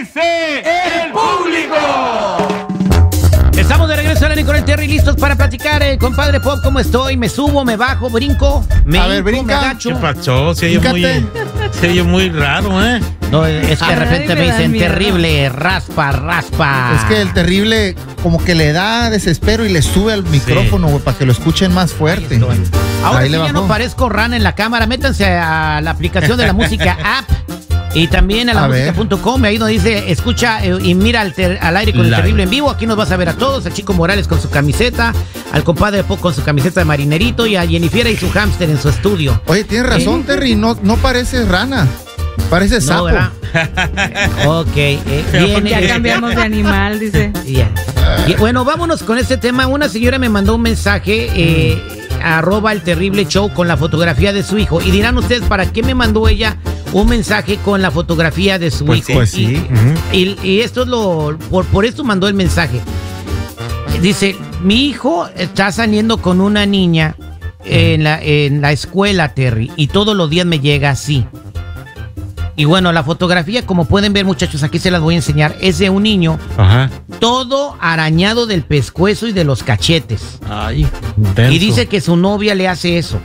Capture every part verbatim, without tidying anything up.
dice el público? Estamos de regreso, Lenny, con el Terry, listos para platicar. Eh, compadre Pop, ¿cómo estoy? Me subo, me bajo, brinco, me, a ver, hinco, brinca. me agacho. ¿Qué pasó? Se oye muy, se oye muy raro, ¿eh? No, es que de repente Ay, me me da dicen miedo. terrible, raspa, raspa. Es que el terrible como que le da desespero y le sube al micrófono, güey, para que lo escuchen más fuerte. Ahora Ahí sí le ya bajó. no parezco rana en la cámara. Métanse a la aplicación de la música app y también a la A ver. música punto com. Ahí donde dice escucha eh, y mira al, ter- al aire con el Live. terrible en vivo. Aquí nos vas a ver a todos. A Chico Morales con su camiseta, al compadre Pop con su camiseta de marinerito y a Jennifer y su hámster en su estudio. Oye, tienes razón, Eh. Terry, no, no pareces rana, pareces No, sapo. ¿verdad? Ok, eh, viene- Ya cambiamos de animal, dice. Ya. Y, bueno, vámonos con este tema. Una señora me mandó un mensaje, eh, arroba el terrible show, con la fotografía de su hijo. Y dirán ustedes, ¿para qué me mandó ella un mensaje con la fotografía de su Pues hijo? sí, pues y, sí. Ujú. y, y esto es lo... Por, por esto mandó el mensaje. Dice, mi hijo está saliendo con una niña en la, en la escuela, Terry, y todos los días me llega así. Y bueno, la fotografía, como pueden ver, muchachos, aquí se las voy a enseñar, es de un niño Ajá. todo arañado del pescuezo y de los cachetes. Ay, denso. Y dice que su novia le hace eso.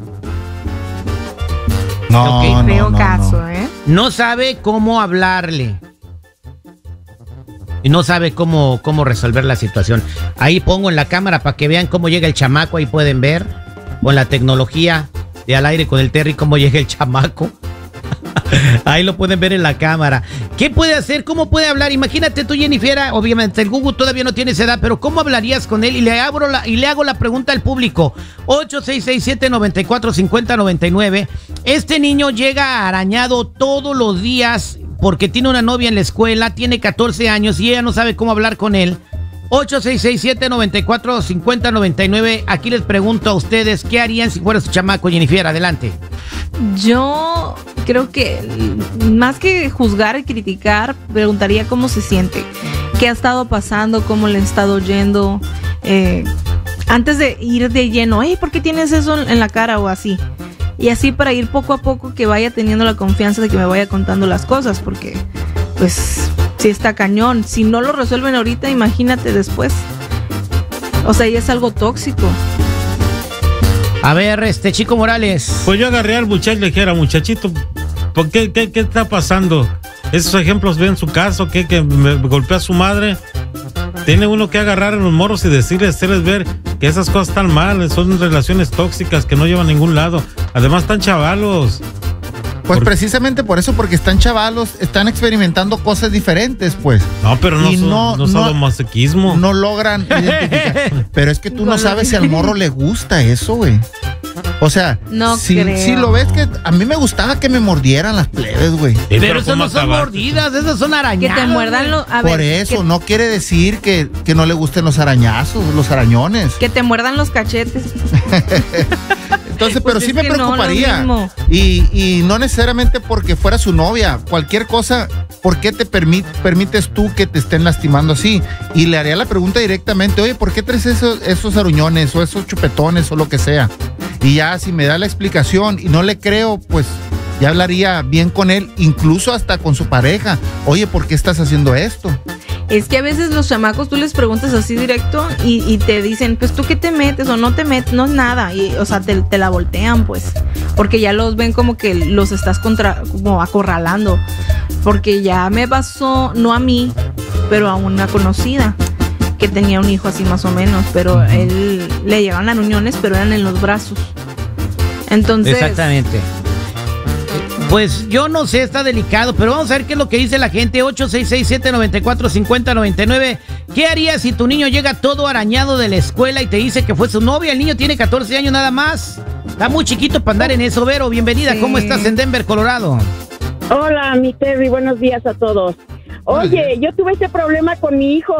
No, Ok, no, Feo no, caso, no. ¿eh? No sabe cómo hablarle. Y no sabe cómo, cómo resolver la situación. Ahí pongo en la cámara para que vean cómo llega el chamaco. Ahí pueden ver con la tecnología de Al Aire con el Terry cómo llega el chamaco. Ahí lo pueden ver en la cámara. ¿Qué puede hacer? ¿Cómo puede hablar? Imagínate tú, Jennifer, obviamente el Google todavía no tiene esa edad, pero ¿cómo hablarías con él? Y le abro la, y le hago la pregunta al público. ocho seis seis siete, nueve cuatro cinco cero nueve nueve. Este niño llega arañado todos los días porque tiene una novia en la escuela, tiene catorce años y ella no sabe cómo hablar con él. ocho seis seis siete, nueve cuatro cinco cero nueve nueve. Aquí les pregunto a ustedes, ¿qué harían si fuera su chamaco? Jennifer, adelante. Yo creo que más que juzgar y criticar, preguntaría cómo se siente, qué ha estado pasando, cómo le ha estado yendo, eh, antes de ir de lleno, hey, ¿por qué tienes eso en la cara o así? Y así para ir poco a poco que vaya teniendo la confianza de que me vaya contando las cosas, porque pues si está cañón, si no lo resuelven ahorita, imagínate después. O sea, ya es algo tóxico. A ver, este Chico Morales. Pues yo agarré al muchacho y le dijera, muchachito, ¿por qué, qué, qué está pasando? ¿Esos ejemplos ven su caso? ¿Qué, que me golpea a su madre? Tiene uno que agarrar a los morros y decirles, hacerles ver que esas cosas están mal, son relaciones tóxicas que no llevan a ningún lado. Además están chavalos. Pues Por- precisamente por eso, porque están chavalos, están experimentando cosas diferentes, pues. No, pero no, Y son- no- no, son no- homosequismo. No logran identificar. Pero es que tú no sabes si al morro le gusta eso, güey. O sea, No si, creo. si lo ves que a mí me gustaba que me mordieran las plebes, güey. Sí, Pero esas ¿cómo no son acabaste? mordidas, esas son Que arañadas. te muerdan los... a Por ver, eso, que- no quiere decir que, que no le gusten los arañazos, los arañones. Que te muerdan los cachetes. Entonces, Pues pero es sí me que no, lo preocuparía. mismo. y, y no necesariamente porque fuera su novia, cualquier cosa, ¿por qué te permi- permites tú que te estén lastimando así? Y le haría la pregunta directamente, oye, ¿por qué traes esos, esos aruñones o esos chupetones o lo que sea? Y ya si me da la explicación y no le creo, pues ya hablaría bien con él, incluso hasta con su pareja. Oye, ¿por qué estás haciendo esto? Es que a veces los chamacos tú les preguntas así directo y, y te dicen, pues tú qué te metes o no te metes, no es nada. Y, o sea, te, te la voltean, pues. Porque ya los ven como que los estás contra, como acorralando. Porque ya me pasó, no a mí, pero a una conocida que tenía un hijo así más o menos. Pero él le llegaban aruñones, pero eran en los brazos. Entonces. Exactamente. Pues yo no sé, está delicado, pero vamos a ver qué es lo que dice la gente. ocho seis seis siete, nueve cuatro cinco cero nueve nueve. ¿Qué harías si tu niño llega todo arañado de la escuela y te dice que fue su novia? El niño tiene catorce años nada más. Está muy chiquito para andar en eso. Vero, bienvenida. Sí. ¿Cómo estás en Denver, Colorado? Hola, mi Terry, buenos días a todos. Oye, yo tuve ese problema con mi hijo.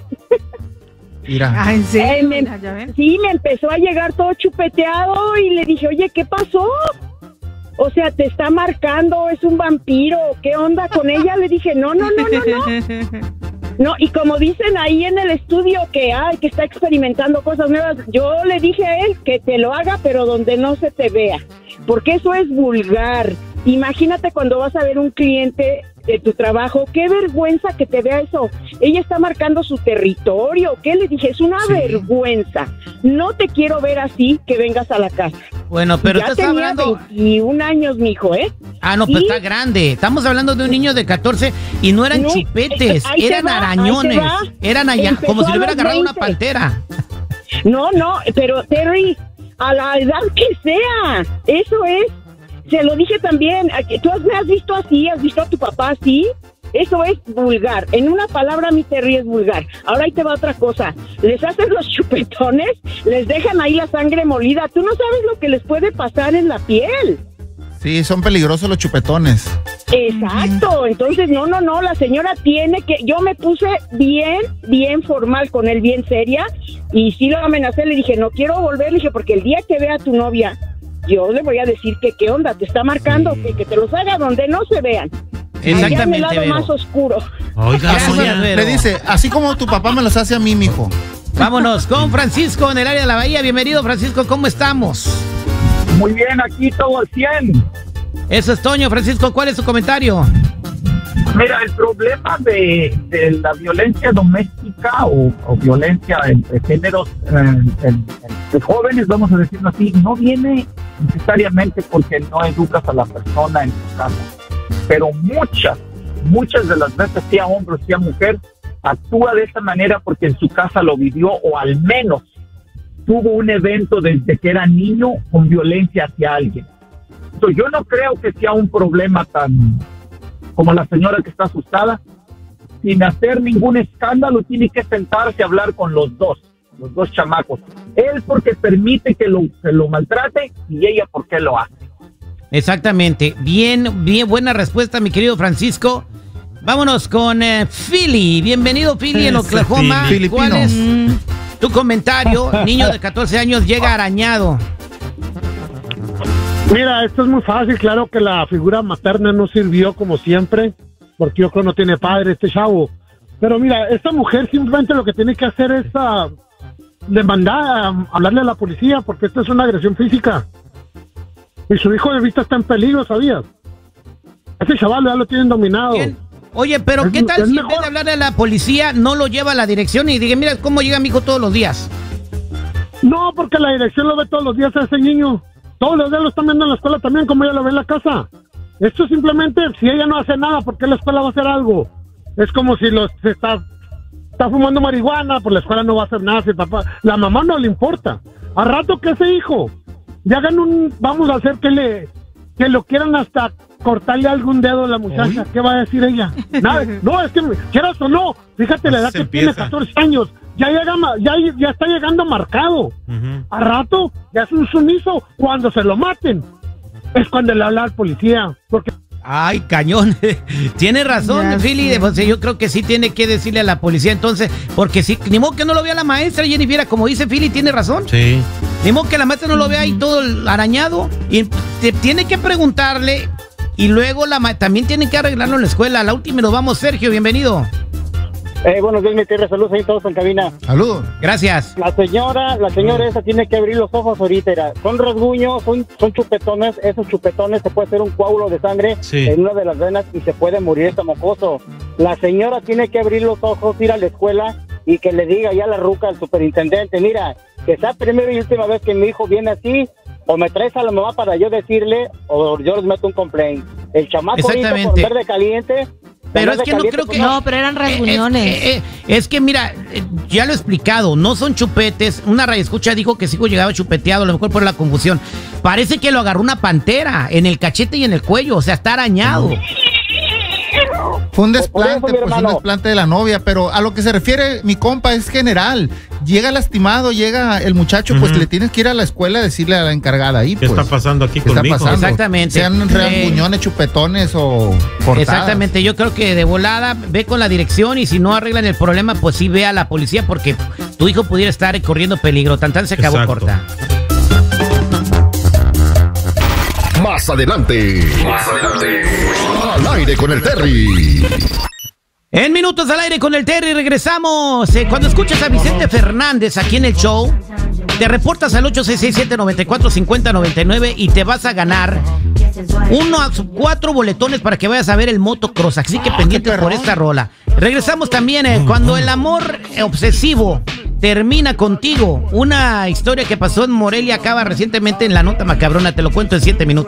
Mira, Ah, ¿en serio? Eh, me- Mira, ya ven. Sí, me empezó a llegar todo chupeteado y le dije, oye, ¿qué pasó? O sea, te está marcando, es un vampiro, ¿qué onda con ella? Le dije, no, no, no, no, no. No, y como dicen ahí en el estudio que, ay, que está experimentando cosas nuevas, yo le dije a él que te lo haga, pero donde no se te vea, porque eso es vulgar. Imagínate cuando vas a ver un cliente de tu trabajo. Qué vergüenza que te vea eso. Ella está marcando su territorio. ¿Qué le dije? Es una sí. vergüenza. No te quiero ver así, que vengas a la casa. Bueno, pero ya estás tenía hablando... veintiún años, mijo, ¿eh? Ah, no, pues ¿Y? Está grande. Estamos hablando de un niño de catorce y no eran No, chupetes, ahí eran va, arañones. Eran allá, Empezó como si a le hubiera los agarrado una veinte. pantera. No, no, pero Terry, a la edad que sea, eso es. Se lo dije también. ¿Tú me has visto así? ¿Has visto a tu papá así? Eso es vulgar. En una palabra, mi Terry es vulgar. Ahora ahí te va otra cosa. Les hacen los chupetones, les dejan ahí la sangre molida. Tú no sabes lo que les puede pasar en la piel. Sí, son peligrosos los chupetones. Exacto. Entonces, no, no, no. La señora tiene que... Yo me puse bien, bien formal con él, bien seria. Y sí lo amenacé. Le dije, no quiero volver. Le dije, porque el día que vea a tu novia, yo le voy a decir que qué onda, te está marcando, sí. que, que te los haga donde no se vean. Exactamente, allá en el lado Vero. más oscuro. Oiga, Gracias, doña. Vero. Le dice, así como tu papá me los hace a mí, mijo. Vámonos con Francisco en el área de la Bahía. Bienvenido, Francisco, ¿cómo estamos? Muy bien, aquí todo al cien. Eso es Toño. Francisco, ¿cuál es tu comentario? Mira, el problema de, de la violencia doméstica o, o violencia entre géneros eh, en- entre jóvenes, vamos a decirlo así, no viene necesariamente porque no educas a la persona en tu casa, pero muchas, muchas de las veces, sea hombre o sea mujer, actúa de esa manera porque en su casa lo vivió o al menos tuvo un evento desde que era niño con violencia hacia alguien. Entonces, yo no creo que sea un problema tan como la señora que está asustada. Sin hacer ningún escándalo, tiene que sentarse a hablar con los dos, los dos chamacos. Él porque permite que lo, que lo maltrate y ella porque lo hace. Exactamente. Bien, bien, buena respuesta, mi querido Francisco. Vámonos con eh, Philly. Bienvenido, Philly, en Ese Oklahoma. Philly. ¿Cuál es tu comentario? Niño de catorce años llega arañado. Mira, esto es muy fácil. Claro que la figura materna no sirvió como siempre, porque yo creo que no tiene padre este chavo. Pero mira, esta mujer simplemente lo que tiene que hacer es ah, demandar, ah, hablarle a la policía, porque esto es una agresión física. Y su hijo de vista está en peligro, ¿sabías? Ese chaval ya lo tienen dominado. ¿Quién? Oye, pero Es- ¿qué tal es si en vez mejor. de hablarle a la policía no lo lleva a la dirección y diga, mira cómo llega mi hijo todos los días? No, porque la dirección lo ve todos los días a ese niño. Todos los días lo están viendo en la escuela también, como ella lo ve en la casa. Esto simplemente, si ella no hace nada, ¿por qué la escuela va a hacer algo? Es como si los se está, está fumando marihuana, pues la escuela no va a hacer nada. Si papá, la mamá no le importa. A rato que ese hijo ya hagan un, vamos a hacer que le, que lo quieran hasta cortarle algún dedo a la muchacha. ¿Qué va a decir ella? Nada, no, es que quieras o no, fíjate la edad Así que se tiene, empieza. catorce años. Ya llega, ma- ya, ya está llegando marcado. Ujú. A rato ya es un sumiso. Cuando se lo maten es cuando le habla al policía, porque Ay, cañón. Tiene razón, Ya Philly. sé. Pues, yo creo que sí tiene que decirle a la policía entonces, porque sí, ni modo que no lo vea la maestra, Jennifer, como dice Philly, tiene razón. Sí. Ni modo que la maestra no lo vea ahí todo arañado. Y te tiene que preguntarle. Y luego la ma- también tiene que arreglarlo en la escuela. A la última nos vamos, Sergio, bienvenido. Eh, buenos días, mi tierra, saludos ahí todos en cabina. Saludos. Gracias. La señora, la señora esa tiene que abrir los ojos ahorita, era. Son rasguños, son, son chupetones, esos chupetones se puede hacer un coágulo de sangre Sí. en una de las venas y se puede morir este mocoso. La señora tiene que abrir los ojos, ir a la escuela y que le diga ya a la ruca al superintendente, mira, que sea primera y última vez que mi hijo viene así, o me traes a la mamá para yo decirle, o yo les meto un complaint. El chamaco ahorita por Exactamente. verde caliente. Pero verde es que no caliente, creo pues, que... No, pero eran rasguñones. Eh, eh, eh, es que mira, eh, ya lo he explicado, no son chupetes. Una radioescucha dijo que su hijo llegaba chupeteado, a lo mejor por la confusión. Parece que lo agarró una pantera en el cachete y en el cuello, o sea, está arañado. Fue un Por eso, desplante, mi pues un hermano. desplante de la novia, pero a lo que se refiere mi compa es general. Llega lastimado, llega el muchacho, pues Ujú. le tienes que ir a la escuela a decirle a la encargada ahí, ¿Qué pues. está pasando aquí ¿Qué está conmigo? pasando? Exactamente. Sean Eh, rasguñones, chupetones o cortadas. Exactamente, yo creo que de volada ve con la dirección y si no arreglan el problema, pues sí ve a la policía porque tu hijo pudiera estar corriendo peligro. Tan tan se acabó Exacto. corta. Más adelante. Más adelante. Al aire con el Terry. En Minutos al Aire con el Terry regresamos. Eh, cuando escuchas a Vicente Fernández aquí en el show, te reportas al ocho seis seis siete nueve cuatro cinco cero nueve nueve y te vas a ganar Uno a cuatro boletones para que vayas a ver el motocross. Así que pendientes por esta rola. Regresamos también eh, cuando el amor obsesivo termina contigo. Una historia que pasó en Morelia acaba recientemente en la nota macabrona. Te lo cuento en siete minutos.